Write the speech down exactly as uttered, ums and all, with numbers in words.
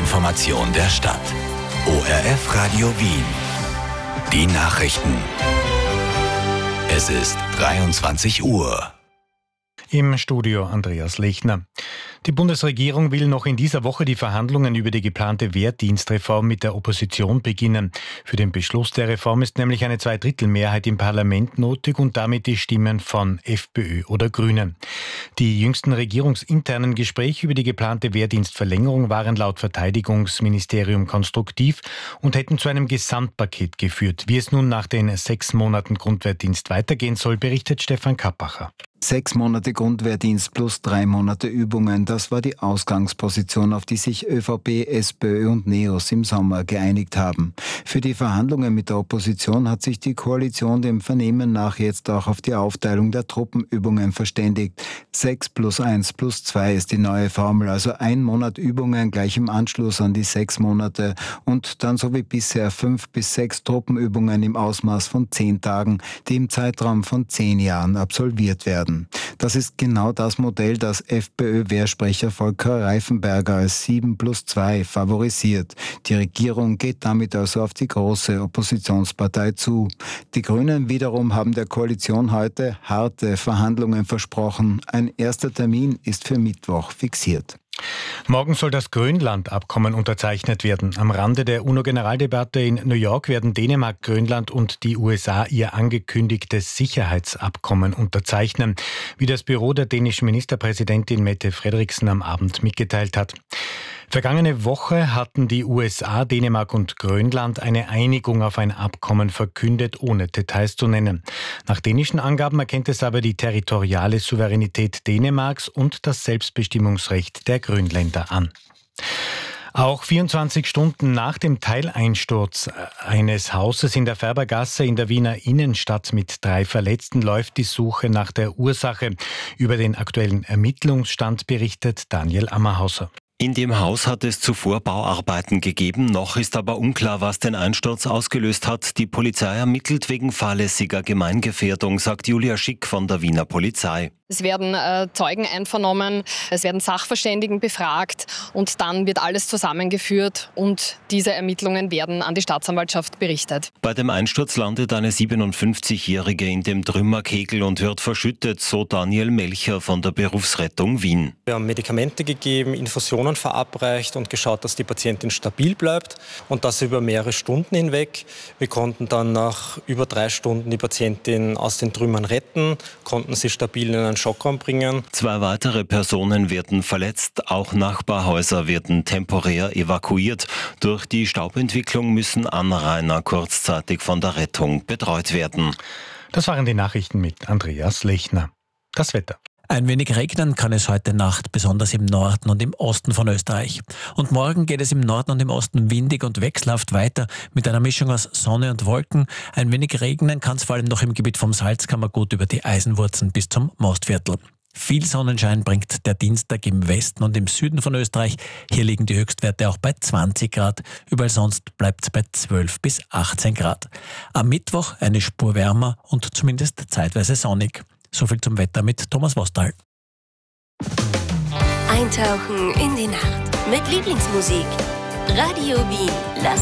Information der Stadt. O R F Radio Wien. Die Nachrichten. Es ist dreiundzwanzig Uhr. Im Studio Andreas Lechner. Die Bundesregierung will noch in dieser Woche die Verhandlungen über die geplante Wehrdienstreform mit der Opposition beginnen. Für den Beschluss der Reform ist nämlich eine Zweidrittelmehrheit im Parlament nötig und damit die Stimmen von FPÖ oder Grünen. Die jüngsten regierungsinternen Gespräche über die geplante Wehrdienstverlängerung waren laut Verteidigungsministerium konstruktiv und hätten zu einem Gesamtpaket geführt. Wie es nun nach den sechs Monaten Grundwehrdienst weitergehen soll, berichtet Stefan Kappacher. Sechs Monate Grundwehrdienst plus drei Monate Übungen, das war die Ausgangsposition, auf die sich ÖVP, SPÖ und NEOS im Sommer geeinigt haben. Für die Verhandlungen mit der Opposition hat sich die Koalition dem Vernehmen nach jetzt auch auf die Aufteilung der Truppenübungen verständigt. Sechs plus eins plus zwei ist die neue Formel, also ein Monat Übungen gleich im Anschluss an die sechs Monate und dann so wie bisher fünf bis sechs Truppenübungen im Ausmaß von zehn Tagen, die im Zeitraum von zehn Jahren absolviert werden. Das ist genau das Modell, das FPÖ-Wehrsprecher Volker Reifenberger als sieben plus zwei favorisiert. Die Regierung geht damit also auf die große Oppositionspartei zu. Die Grünen wiederum haben der Koalition heute harte Verhandlungen versprochen. Ein erster Termin ist für Mittwoch fixiert. Morgen soll das Grönland-Abkommen unterzeichnet werden. Am Rande der UNO-Generaldebatte in New York werden Dänemark, Grönland und die U S A ihr angekündigtes Sicherheitsabkommen unterzeichnen, wie das Büro der dänischen Ministerpräsidentin Mette Frederiksen am Abend mitgeteilt hat. Vergangene Woche hatten die U S A, Dänemark und Grönland eine Einigung auf ein Abkommen verkündet, ohne Details zu nennen. Nach dänischen Angaben erkennt es aber die territoriale Souveränität Dänemarks und das Selbstbestimmungsrecht der Grönländer an. Auch vierundzwanzig Stunden nach dem Teileinsturz eines Hauses in der Färbergasse in der Wiener Innenstadt mit drei Verletzten läuft die Suche nach der Ursache. Über den aktuellen Ermittlungsstand berichtet Daniel Ammerhauser. In dem Haus hat es zuvor Bauarbeiten gegeben, noch ist aber unklar, was den Einsturz ausgelöst hat. Die Polizei ermittelt wegen fahrlässiger Gemeingefährdung, sagt Julia Schick von der Wiener Polizei. Es werden äh, Zeugen einvernommen, es werden Sachverständigen befragt und dann wird alles zusammengeführt und diese Ermittlungen werden an die Staatsanwaltschaft berichtet. Bei dem Einsturz landet eine siebenundfünfzigjährige in dem Trümmerkegel und wird verschüttet, so Daniel Melcher von der Berufsrettung Wien. Wir haben Medikamente gegeben, Infusionen verabreicht und geschaut, dass die Patientin stabil bleibt und das über mehrere Stunden hinweg. Wir konnten dann nach über drei Stunden die Patientin aus den Trümmern retten, konnten sie stabil in einen Schockraum bringen. Zwei weitere Personen werden verletzt, auch Nachbarhäuser werden temporär evakuiert. Durch die Staubentwicklung müssen Anrainer kurzzeitig von der Rettung betreut werden. Das waren die Nachrichten mit Andreas Lechner. Das Wetter. Ein wenig regnen kann es heute Nacht, besonders im Norden und im Osten von Österreich. Und morgen geht es im Norden und im Osten windig und wechselhaft weiter mit einer Mischung aus Sonne und Wolken. Ein wenig regnen kann es vor allem noch im Gebiet vom Salzkammergut über die Eisenwurzen bis zum Mostviertel. Viel Sonnenschein bringt der Dienstag im Westen und im Süden von Österreich. Hier liegen die Höchstwerte auch bei zwanzig Grad. Überall sonst bleibt es bei zwölf bis achtzehn Grad. Am Mittwoch eine Spur wärmer und zumindest zeitweise sonnig. So viel zum Wetter mit Thomas Vostal. Eintauchen in die Nacht mit Lieblingsmusik. Radio Wien. Lass